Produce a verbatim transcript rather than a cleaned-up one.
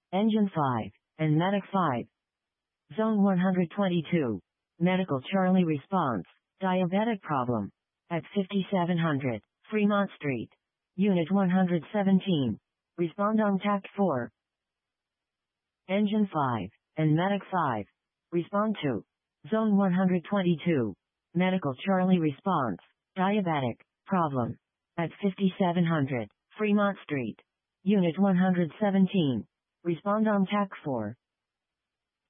Engine five, and Medic five. Zone one hundred twenty-two. Medical Charlie response. Diabetic problem. At fifty-seven hundred, Fremont Street. Unit one hundred seventeen. Respond on T A C four. Engine five, and Medic five. Respond to. Zone one hundred twenty-two. Medical Charlie response. Diabetic problem. At fifty-seven hundred, Fremont Street. Unit one hundred seventeen. Respond on T A C four.